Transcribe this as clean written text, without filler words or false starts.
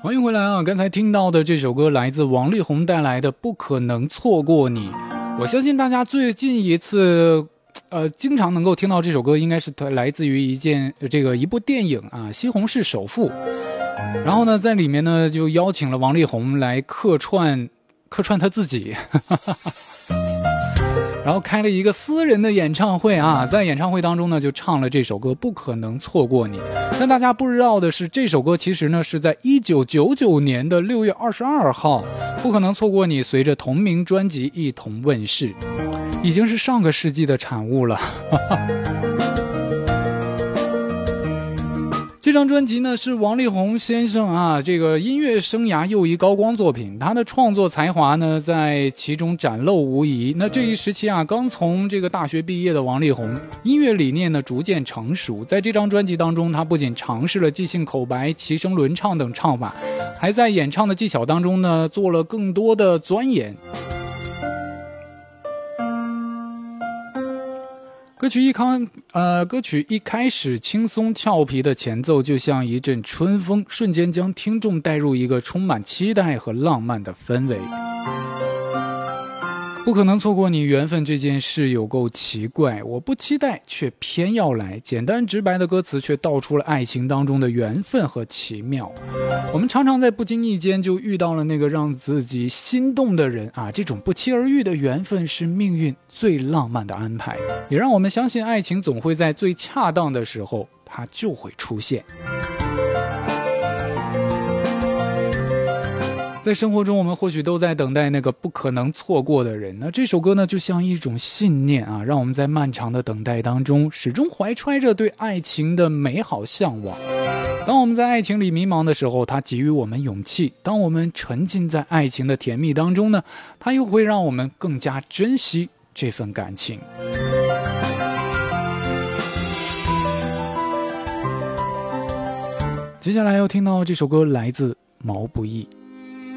欢迎回来啊！刚才听到的这首歌来自王力宏带来的《不可能错过你》。我相信大家最近一次经常能够听到这首歌，应该是来自于一部电影啊，《西红柿首富》。然后呢，在里面呢就邀请了王力宏来客串他自己。然后开了一个私人的演唱会啊，在演唱会当中呢，就唱了这首歌《不可能错过你》。但大家不知道的是，这首歌其实呢是在1999年的6月22号，《不可能错过你》随着同名专辑一同问世，已经是上个世纪的产物了。这张专辑呢是王力宏先生啊这个音乐生涯又一高光作品，他的创作才华呢在其中展露无遗。那这一时期啊，刚从这个大学毕业的王力宏，音乐理念呢逐渐成熟。在这张专辑当中，他不仅尝试了即兴口白、齐声轮唱等唱法，还在演唱的技巧当中呢做了更多的钻研。歌曲一开始轻松俏皮的前奏，就像一阵春风，瞬间将听众带入一个充满期待和浪漫的氛围。不可能错过你，缘分这件事有够奇怪，我不期待却偏要来。简单直白的歌词却道出了爱情当中的缘分和奇妙。我们常常在不经意间就遇到了那个让自己心动的人啊，这种不期而遇的缘分是命运最浪漫的安排，也让我们相信爱情总会在最恰当的时候它就会出现。在生活中，我们或许都在等待那个不可能错过的人。那这首歌呢，就像一种信念啊，让我们在漫长的等待当中，始终怀揣着对爱情的美好向往。当我们在爱情里迷茫的时候，它给予我们勇气；当我们沉浸在爱情的甜蜜当中呢，它又会让我们更加珍惜这份感情。接下来要听到这首歌来自毛不易。